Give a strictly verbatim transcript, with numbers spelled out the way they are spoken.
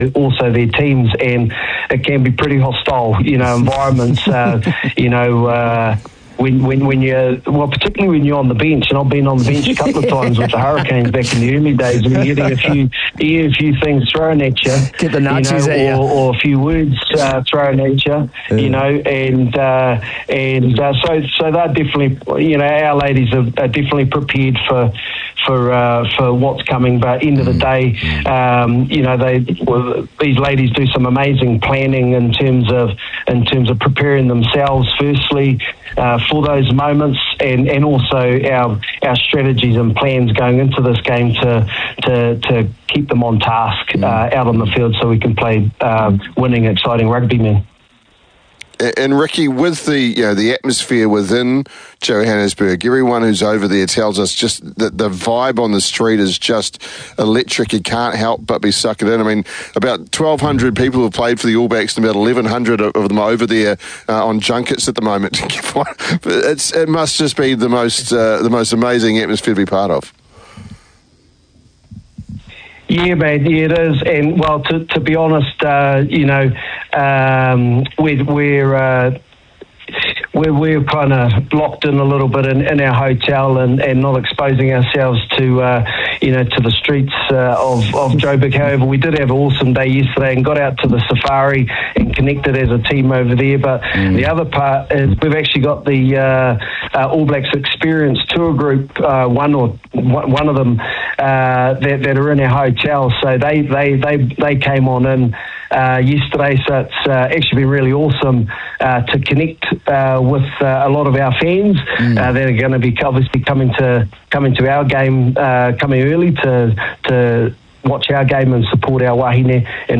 also their teams, and it can be pretty hostile, you know, environments, uh, you know, uh, When, when, when you're, well, particularly when you're on the bench, and I've been on the bench a couple of times with the Hurricanes back in the early days, and you're getting a few, you get a few things thrown at you, get the Nazis you know, at you, or, or a few words uh, thrown at you, yeah. you know, and uh, and uh, so so they're definitely, you know, our ladies are, are definitely prepared for for uh, for what's coming. But end of the day, um, you know, they well, these ladies do some amazing planning in terms of in terms of preparing themselves firstly uh, for those moments, and, and also our our strategies and plans going into this game to to to keep them on task uh, out on the field so we can play uh, winning, exciting rugby, man. And Ricky, with the you know the atmosphere within Johannesburg, everyone who's over there tells us just that the vibe on the street is just electric. You can't help but be sucked in. I mean, about twelve hundred people have played for the All Blacks, and about eleven hundred of them are over there uh, on junkets at the moment. it's, it must just be the most uh, the most amazing atmosphere to be part of. Yeah, man, yeah, it is. And, well, to, to be honest, uh, you know, um, we're, we're, uh, we're, we're kind of locked in a little bit in, in our hotel and, and not exposing ourselves to, uh, you know, to the streets uh, of, of Joburg. However, we did have an awesome day yesterday and got out to the safari and connected as a team over there. But mm. the other part is we've actually got the uh, uh, All Blacks Experience Tour Group, uh, one or one of them uh, that, that are in our hotel. So they, they, they, they came on in uh, yesterday. So it's uh, actually been really awesome uh, to connect uh, with uh, a lot of our fans mm. uh, that are going to be obviously coming to coming to our game, uh, coming early to to watch our game and support our wahine and